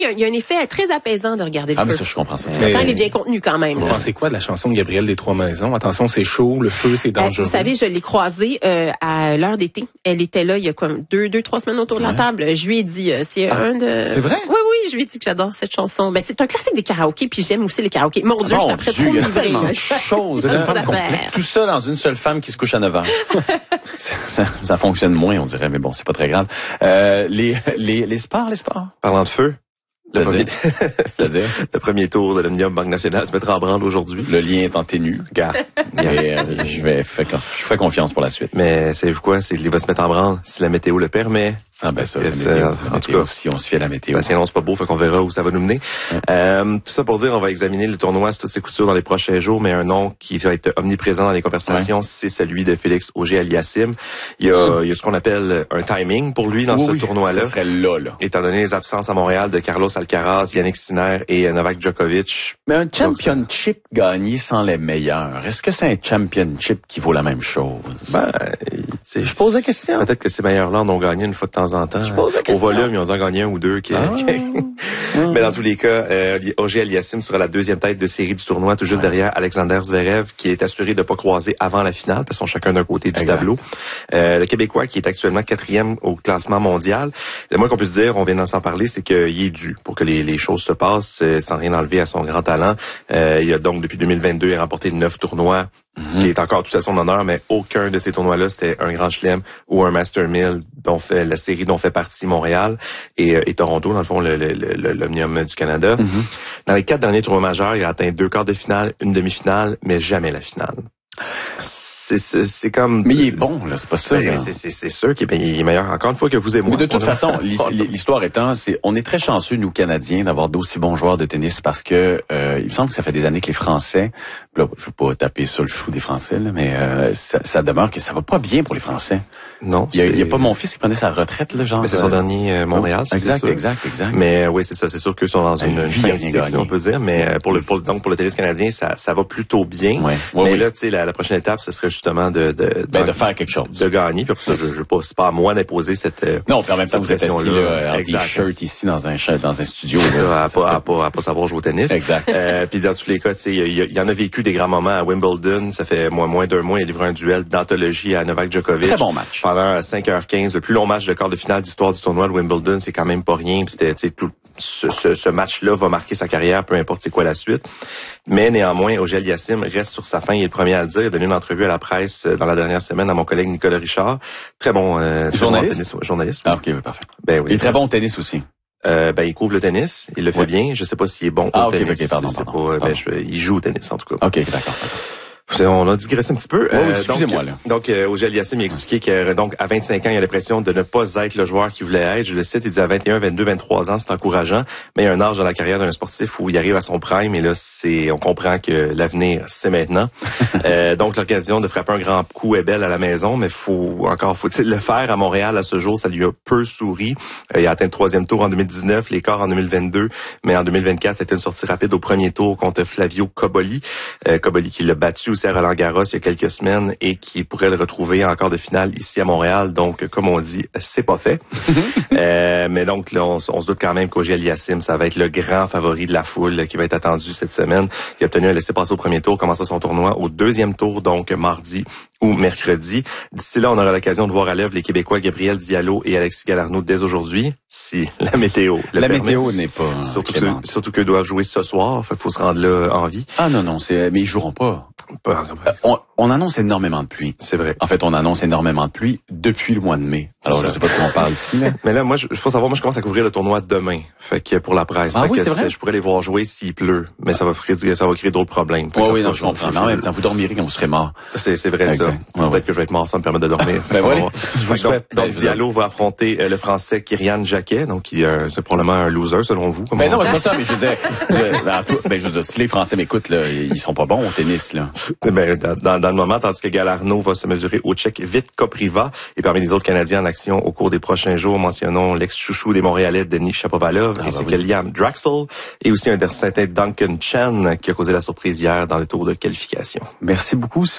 Il y a un effet très apaisant de regarder le feu. Mais ça, je comprends ça. Quand il est bien contenu quand même. Vous pensez quoi de la chanson de Gabrielle des Trois-Maisons? Attention, c'est chaud, le feu, c'est dangereux. Vous savez, je l'ai croisée à l'heure d'été. Elle était là il y a comme 3 semaines autour de la table. Je lui ai dit, c'est vrai? Oui, je lui ai dit que j'adore cette chanson. Ben, c'est un classique des karaokés, puis j'aime aussi les karaokés. Mon Dieu, je suis après trop il y a livrée. tellement de choses. Tout ça dans une seule femme qui se couche à 9 ans. ça fonctionne moins, on dirait, mais bon, c'est pas très grave. Les sports. Parlant de feu. C'est-à-dire? Le premier tour de l'Omnium Banque Nationale se mettra en branle aujourd'hui. Le lien est en ténu. Et je fais confiance pour la suite. Mais savez-vous quoi? C'est qu'il va se mettre en branle si la météo le permet. Ah ben ça, en tout cas, si on se fie à la météo. Ben, sinon, c'est pas beau, fait qu'on verra où ça va nous mener. Tout ça pour dire, on va examiner le tournoi sur toutes ses coutures dans les prochains jours, mais un nom qui va être omniprésent dans les conversations, c'est celui de Félix Auger-Aliassime. Il y a ce qu'on appelle un timing pour lui dans ce tournoi-là. Ce serait là. Étant donné les absences à Montréal de Carlos Alcaraz, Yannick Sinner et Novak Djokovic. Mais un championship gagné sans les meilleurs, est-ce que c'est un championship qui vaut la même chose? Je pose la question. Peut-être que ces meilleurs-là en ont gagné une fois de temps en temps. Je pose la question. Au volume, ils ont dû en gagner un ou deux. Mais dans tous les cas, Auger-Aliassime sera la deuxième tête de série du tournoi, tout juste derrière Alexander Zverev, qui est assuré de pas croiser avant la finale, parce qu'ils sont chacun d'un côté du tableau. Le Québécois, qui est actuellement 4e au classement mondial. Le moins qu'on puisse dire, on vient d'en s'en parler, c'est qu'il est dû pour que les choses se passent, sans rien enlever à son grand talent. Il a donc, depuis 2022, remporté 9 tournois. Ce qui est encore tout à son honneur, mais aucun de ces tournois-là, c'était un Grand Chelem ou un Master 1000 la série dont fait partie Montréal et Toronto, dans le fond, l'Omnium du Canada. Dans les 4 derniers tournois majeurs, il a atteint 2 quarts de finale, une demi-finale, mais jamais la finale. C'est comme... Mais il est bon, là, c'est pas ça. C'est sûr qu'il est meilleur encore une fois que vous et moi. Mais de toute façon, l'histoire étant, on est très chanceux, nous, Canadiens, d'avoir d'aussi bons joueurs de tennis parce que il me semble que ça fait des années que les Français, là, je veux pas taper sur le chou des Français, là, mais ça demeure que ça va pas bien pour les Français. Non. Il y a pas mon fils qui prenait sa retraite, là, genre. Mais c'est son dernier Montréal, c'est sûr. Exact. Mais oui, c'est ça. C'est sûr qu'ils sont dans une fin de cycle, on peut dire. Mais pour le tennis canadien, ça va plutôt bien. Mais là, tu sais, la prochaine étape, ce serait justement de faire quelque chose. De gagner. Puis pour ça, c'est pas à moi d'imposer cette non, puis en même temps, vous êtes assis là, en t-shirt ici dans un studio. C'est ça, à pas savoir jouer au tennis. Exact. Puis dans tous les cas, tu sais, il y en a vécu des grands moments à Wimbledon. Ça fait moins d'1 mois, il a livré un duel d'anthologie à Novak Djokovic. Très bon match. Pendant 5h15, le plus long match de quart de finale d'histoire du tournoi de Wimbledon, c'est quand même pas rien. Puis c'était, tu sais, tout ce match-là va marquer sa carrière, peu importe c'est quoi la suite. Mais néanmoins, Auger-Aliassime reste sur sa fin. Il est le premier à le dire. Il a donné une entrevue à la presse dans la dernière semaine à mon collègue Nicolas Richard. Très bon journaliste. Journaliste. Ah, ok, oui, parfait. Ben oui. Il est très bon au tennis aussi. Il couvre le tennis. Il le fait bien. Je sais pas s'il est bon au tennis. Ok, pardon. Il joue au tennis, en tout cas. Ok, d'accord. On a digressé un petit peu. Oui, excusez-moi, là. Donc, Auger-Aliassime a expliqué que, donc, à 25 ans, il a l'impression de ne pas être le joueur qu'il voulait être. Je le cite, il dit à 21, 22, 23 ans, c'est encourageant. Mais il y a un âge dans la carrière d'un sportif où il arrive à son prime et là, on comprend que l'avenir, c'est maintenant. Donc, l'occasion de frapper un grand coup est belle à la maison, mais faut-il le faire à Montréal à ce jour? Ça lui a peu souri. Il a atteint le 3e tour en 2019, les quarts en 2022, mais en 2024, c'était une sortie rapide au premier tour contre Flavio Cobolli. Cobolli qui l'a battu aussi à Roland-Garros il y a quelques semaines et qui pourrait le retrouver en quart de finale ici à Montréal. Donc, comme on dit, c'est pas fait. Mais donc, là, on se doute quand même qu'Auger-Aliassime, ça va être le grand favori de la foule qui va être attendu cette semaine. Il a obtenu un laissez-passer au premier tour, commença son tournoi au 2e tour, donc mardi ou mercredi. D'ici là, on aura l'occasion de voir à l'œuvre les Québécois Gabriel Diallo et Alexis Galarneau dès aujourd'hui, si la météo le permet. Météo n'est pas surtout qu'eux doivent jouer ce soir, faut se rendre là en vie. Ah non, mais ils joueront pas. On annonce énormément de pluie. C'est vrai. En fait, on annonce énormément de pluie depuis le mois de mai. Alors, je sais pas de quoi on parle ici, mais là, moi, faut savoir, je commence à couvrir le tournoi demain. Fait que pour la presse. Ah oui, c'est vrai? Je pourrais les voir jouer s'il pleut, mais ça va créer d'autres problèmes. Oui, non, je comprends. Mais en même temps, vous dormirez quand vous serez mort. C'est vrai, ça. Peut-être que je vais être mort, ça me permet de dormir. Ben voilà. Je vous souhaite. Donc, Diallo va affronter le Français Kyrian Jacquet, donc qui est probablement un loser, selon vous. Ben non, c'est pas ça, mais je veux dire, si les Français m'écoutent, là, ils sont pas bons au tennis, là. Ben, dans le moment, tandis que Galarneau va se mesurer au Tchèque Vit Kopriva. Et parmi les autres Canadiens en action au cours des prochains jours, mentionnons l'ex-chouchou des Montréalais Denis Shapovalov, ainsi que Liam Draxl, et aussi un certain Duncan Chen qui a causé la surprise hier dans le tour de qualification. Merci beaucoup.